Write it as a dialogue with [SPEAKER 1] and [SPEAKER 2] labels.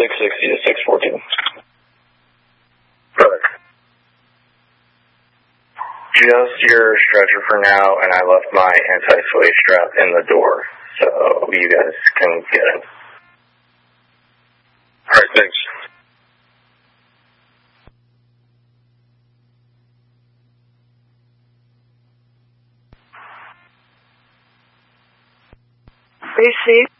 [SPEAKER 1] 660 to 614.
[SPEAKER 2] Perfect.
[SPEAKER 1] Just your stretcher for now, and I left my anti-sway strap in the door, so you guys can get it.
[SPEAKER 2] All right, thanks.
[SPEAKER 3] Receive.